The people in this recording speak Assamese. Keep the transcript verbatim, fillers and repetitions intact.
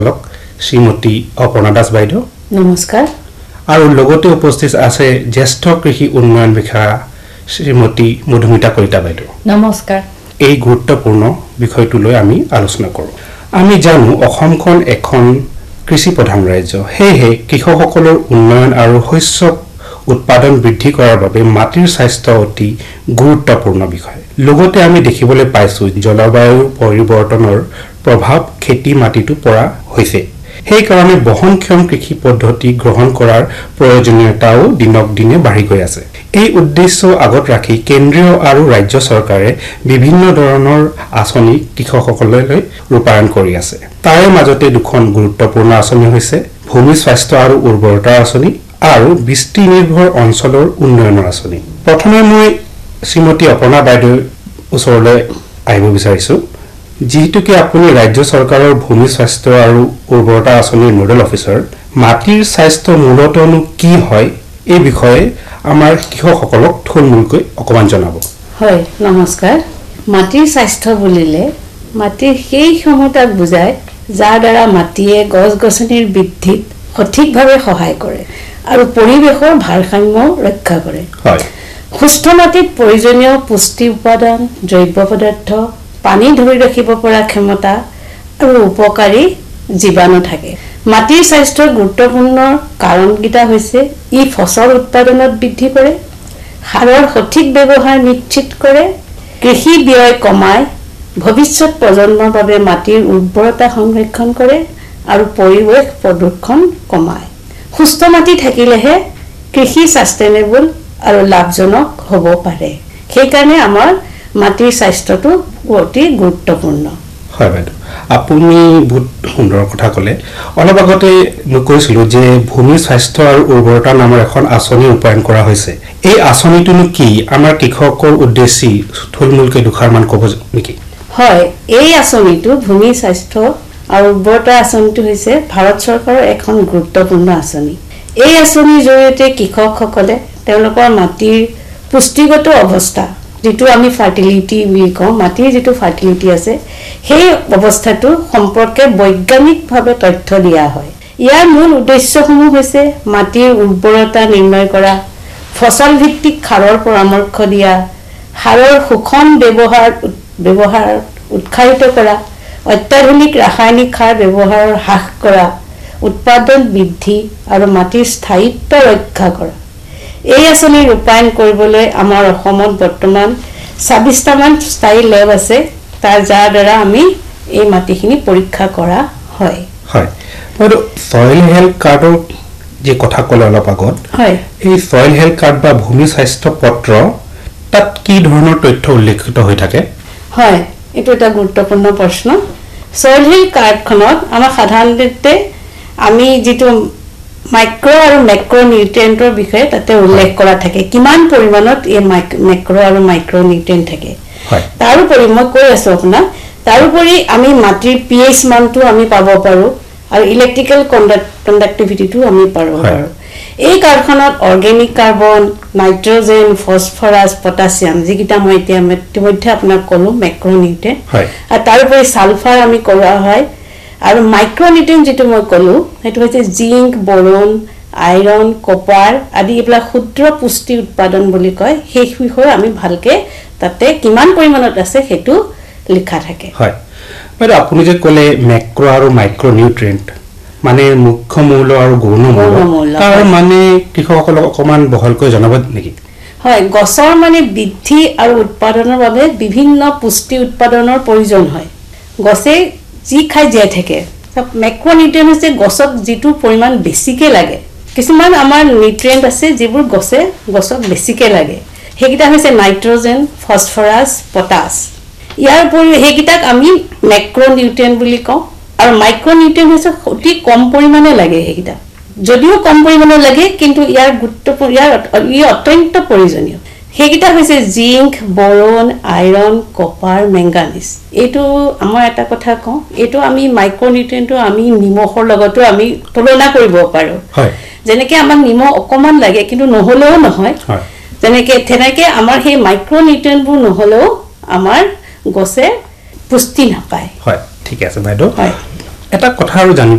শ্ৰীমতী অপৰ্ণা দাস বাইদেউ নমস্কাৰ আৰু লগতে উপস্থিত আছে জ্যেষ্ঠ কৃষি উন্নয়ন বিষয়া শ্ৰীমতী মধুমিতা কলিতা বাইদেউ নমস্কাৰ এই গুৰুত্বপূৰ্ণ বিষয়টো লৈ আমি আলোচনা কৰোঁ আমি জানো অসমখন এখন কৃষি প্ৰধান ৰাজ্য হেহে কৃষকসকলৰ উন্নয়ন আৰু শস্য উৎপাদন বৃদ্ধি কৰাৰ বাবে মাটিৰ স্বাস্থ্য অতি গুৰুত্বপূৰ্ণ বিষয় লগতে আমি দেখিবলৈ পাইছো জলবায়ু পৰিৱৰ্তনৰ প্ৰভাৱ খেতি মাটিটো পৰা হৈছে সেই কাৰণে বহনক্ষম কৃষি পদ্ধতি গ্ৰহণ কৰাৰ প্ৰয়োজনীয়তাও দিনক দিনে বাঢ়ি গৈ আছে এই উদ্দেশ্য আগত ৰাখি কেন্দ্ৰীয় আৰু ৰাজ্য চৰকাৰে বিভিন্ন ধৰণৰ আঁচনি কৃষকসকললৈ ৰূপায়ণ কৰি আছে তাৰে মাজতে দুখন গুৰুত্বপূৰ্ণ আঁচনি হৈছে ভূমি স্বাস্থ্য আৰু উৰ্বৰতা আঁচনি আৰু বৃষ্টি নিৰ্ভৰ অঞ্চলৰ উন্নয়নৰ আঁচনি প্ৰথমে মই শ্ৰীমতী অপৰ্ণা বাইদেউৰ ওচৰলৈ আহিব বিচাৰিছো যেহেতুকে আপুনি ৰাজ্য চৰকাৰৰ ভূমি স্বাস্থ্য আৰু উৰ্বৰতা আঁচনিৰ নোডেল অফিচাৰ মাটিৰ স্বাস্থ্য মূলতঃ কি হয় এই বিষয়ে আমাৰ কৃষকসকলক থুলমূলকৈ অকমান জনাব হয় নমস্কাৰ মাটিৰ স্বাস্থ্য বুলিলে মাটিৰ সেই ক্ষমতাক বুজায় যাৰ দ্বাৰা মাটিয়ে গছ-গছনিৰ বৃদ্ধিত সঠিকভাৱে সহায় কৰে আৰু পৰিৱেশৰ ভাৰসাম্য ৰক্ষা কৰে হয় সুস্থ মাটিত প্ৰয়োজনীয় পুষ্টি উপাদান জৈৱ পদাৰ্থ পানী ধৰি ৰাখিব পৰা ক্ষমতা আৰু উপকাৰী জীৱাণু থাকে মাটিৰ স্বাস্থ্যৰ গুৰুত্বপূৰ্ণ কাৰণকেইটা হৈছে ই ফসল উৎপাদনত বৃদ্ধি কৰে সাৰৰ সঠিক ব্যৱহাৰ নিশ্চিত কৰে কৃষি ব্যয় কমায় ভৱিষ্যত প্ৰজন্মৰ বাবে মাটিৰ উৰ্বৰতা সংৰক্ষণ কৰে আৰু পৰিৱেশ প্ৰদূষণ কমায় সুস্থ মাটি থাকিলেহে কৃষি সাস্টেইনেবল আৰু লাভজনক হ'ব পাৰে সেইকাৰণে আমাৰ মাটিৰ স্বাস্থ্যটো অতি গুৰুত্বপূৰ্ণ হয় বাইদেউ আপুনি বহুত সুন্দৰ কথা ক'লে অলপ আগতে মই কৈছিলোঁ যে ভূমি স্বাস্থ্য আৰু উৰ্বৰতা নামৰ এখন আঁচনি ৰূপায়ণ কৰা হৈছে এই আঁচনিটোনো কি আমাৰ কৃষকৰ উদ্দেশ্যি থুলমূলকৈ দুখাৰমান ক'ব নেকি হয় এই আঁচনিটো ভূমি স্বাস্থ্য আৰু উৰ্বৰতা আঁচনিটো হৈছে ভাৰত চৰকাৰৰ এখন গুৰুত্বপূৰ্ণ আঁচনি এই আঁচনিৰ জৰিয়তে কৃষকসকলে তেওঁলোকৰ মাটিৰ পুষ্টিগত অৱস্থা যেটো আমি ফাৰ্টিলিটি বুলি কওঁ মাটিৰ যেটো ফাৰ্টিলিটি আছে সেই অৱস্থাটো সম্পৰ্কে বৈজ্ঞানিকভাৱে তথ্য দিয়া হয় ইয়াৰ মূল উদ্দেশ্যসমূহ হৈছে মাটিৰ উৰ্বৰতা নিৰ্ণয় কৰা ফসল ভিত্তিক সাৰৰ পৰামৰ্শ দিয়া সাৰৰ সুষম ব্যৱহাৰ ব্যৱহাৰ উৎসাহিত কৰা অত্যাধুনিক ৰাসায়নিক সাৰ ব্যৱহাৰ হ্ৰাস কৰা উৎপাদন বৃদ্ধি আৰু মাটিৰ স্থায়িত্ব ৰক্ষা কৰা এই আঁচনি ৰূপায়ণ কৰিবলৈ আমাৰ অসমত বৰ্তমান ছাব্বিছটা মান স্থায়ী লেব আছে তাৰ যাৰ দ্বাৰা আমি এই মাটিখিনি পৰীক্ষা কৰা হয় হয় আৰু সয়েল হেলথ কাৰ্ডৰ যে কথা ক'লে অলপ আগত হয় এই সয়েল হেলথ কাৰ্ড বা ভূমি স্বাস্থ্য পত্ৰ তাত কি ধৰণৰ তথ্য উল্লেখিত হৈ থাকে হয় এটো এটা গুৰুত্বপূৰ্ণ প্ৰশ্ন সয়েল হেলথ কাৰ্ডখনত আমাৰ সাধাৰণতে আমি যেটো মাইক্ৰো আৰু মেক্ৰো নিউট্ৰিয়েন্টৰ বিষয়ে তাতে উল্লেখ কৰা থাকে কিমান পৰিমাণত এই মেক্ৰো আৰু মাইক্ৰো নিউট্ৰিয়েন্ট থাকে হয় তাৰ উপৰি মই কৈ আছো আপোনাক তাৰ উপৰি আমি মাটিৰ পিএইচ মানটো আমি পাব পাৰো আৰু ইলেক্ট্ৰিক্যাল কণ্ডাক্টিভিটিটো আমি পাৰো পাৰো এই কাৰ্ডখনত অৰ্গেনিক কাৰ্বন নাইট্ৰজেন ফসফৰাছ পটাছিয়াম যিকিটা মই এতিয়া ইতিমধ্যে আপোনাক ক'লো মেক্ৰো নিউট্ৰিয়েন্ট হয় আৰু তাৰ উপৰি সালফাৰ আমি কৰা হয় আৰু মাইক্ৰো নিউট্ৰিয়েন্ট যেটো মই ক'লো হেতু হৈছে জিংক বোৰন আইৰন কপাৰ আদি এইবিলাক ক্ষুদ্ৰ পুষ্টি উৎপাদন বুলি কয় সেই বিষয়ে আমি ভালকে তাতে কিমান পৰিমাণত আছে হেতু লিখা থাকে হয় বাইদেউ আপুনি যে ক'লে মেক্ৰো আৰু মাইক্ৰো নিউট্ৰিয়েন্ট মানে মুখ্য মৌল আৰু গৌণ মৌল তাৰ মানে কৃষকসকলক অকমান বহলকৈ জনাব নেকি হয় গছৰ মানে বৃদ্ধি আৰু উৎপাদনৰ বাবে বিভিন্ন পুষ্টি উৎপাদনৰ প্ৰয়োজন হয় গছে যি খাই জীয়াই থাকে মেক্ৰো নিউট্ৰিয়েন্ট হৈছে গছক যেটো পৰিমাণ বেছিকে লাগে কিছুমান আমাৰ নিউট্ৰিয়েন্ট আছে যিবোৰ গছে গছক বেছিকে লাগে হেকিটা হৈছে নাইট্ৰজেন ফসফৰাছ পটাছ ইয়াৰ উপৰি হেকিটাক আমি মেক্ৰো নিউট্ৰিয়েন্ট বুলি কওঁ আৰু মাইক্ৰো নিউট্ৰিয়েন্ট হৈছে অতি কম পৰিমাণে লাগে হেকিটা যদিও কম পৰিমাণে লাগে কিন্তু ইয়াৰ গুৰুত্বপূৰ্ণ ইয়াৰ ই অত্যন্ত প্ৰয়োজনীয় হেকিটা হৈছে জিংক বোৰন আইৰন কপাৰ মেংগানিজ এটো আমাৰ এটা কথা কওঁ এটো আমি মাইক্ৰো নিউট্ৰিয়েন্টটো আমি নিমখৰ লগতো আমি তুলনা কৰিব পাৰো হয় যেনেকৈ আমাৰ নিমখ অকমান লাগে কিন্তু নহলেও নহয় হয় যেনেকৈ তেনেকৈ আমাৰ সেই মাইক্ৰো নিউট্ৰিয়েন্টবোৰ নহলেও আমাৰ গছে পুষ্টি নাপায় হয় ঠিক আছে বাইদেউ হয় এটা কথা আৰু জানিব